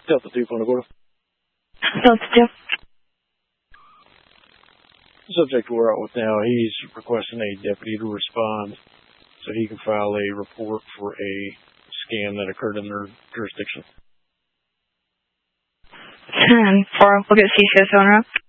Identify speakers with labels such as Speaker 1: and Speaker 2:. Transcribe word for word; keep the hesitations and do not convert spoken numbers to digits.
Speaker 1: Delta two, point of order.
Speaker 2: Delta two.
Speaker 1: The subject we're out with now, he's requesting a deputy to respond so he can file a report for a scam that occurred in their jurisdiction.
Speaker 2: ten four, we'll get C C S owner up.